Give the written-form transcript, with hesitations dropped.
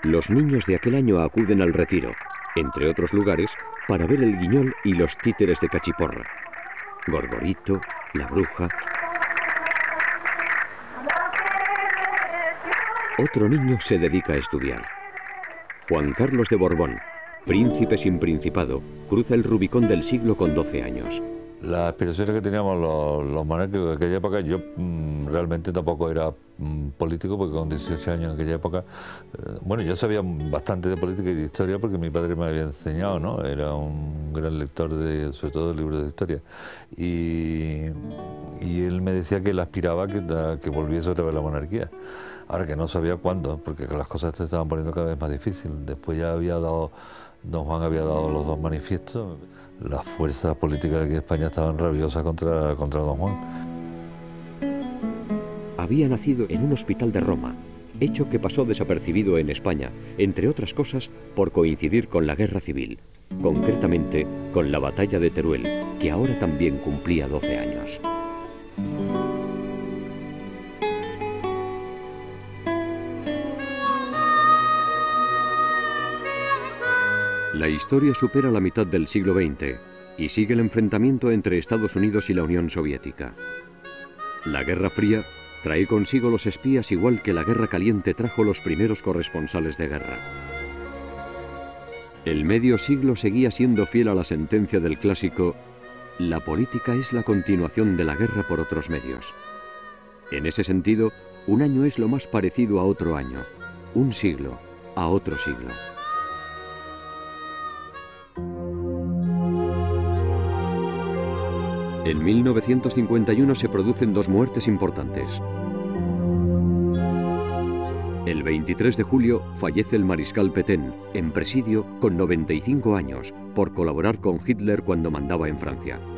Los niños de aquel año acuden al Retiro, entre otros lugares, para ver el Guiñol y los títeres de Cachiporra. Gorgorito, la Bruja. Otro niño se dedica a estudiar. Juan Carlos de Borbón, príncipe sin principado, cruza el Rubicón del siglo con 12 años. Las aspiraciones que teníamos los monárquicos de aquella época, yo realmente tampoco era político, porque con 18 años en aquella época, bueno, yo sabía bastante de política y de historia porque mi padre me había enseñado, ¿no? Era un gran lector, sobre todo de libros de historia. Y él me decía que él aspiraba a que volviese otra vez la monarquía. Ahora que no sabía cuándo, porque las cosas se estaban poniendo cada vez más difíciles. Después ya don Juan había dado los dos manifiestos. Las fuerzas políticas de aquí de España estaban rabiosas contra don Juan. Había nacido en un hospital de Roma, hecho que pasó desapercibido en España, entre otras cosas por coincidir con la Guerra Civil, concretamente con la Batalla de Teruel, que ahora también cumplía 12 años. La historia supera la mitad del siglo XX y sigue el enfrentamiento entre Estados Unidos y la Unión Soviética. La Guerra Fría trae consigo los espías igual que la Guerra Caliente trajo los primeros corresponsales de guerra. El medio siglo seguía siendo fiel a la sentencia del clásico: la política es la continuación de la guerra por otros medios. En ese sentido, un año es lo más parecido a otro año, un siglo a otro siglo. En 1951 se producen dos muertes importantes. El 23 de julio fallece el mariscal Pétain, en presidio con 95 años, por colaborar con Hitler cuando mandaba en Francia.